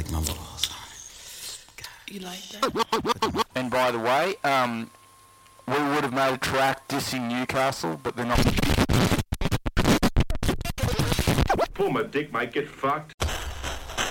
lick my balls. You like that? And by the way, we would have made a track dissing Newcastle, but they're not. Pull my dick, mate. Get fucked.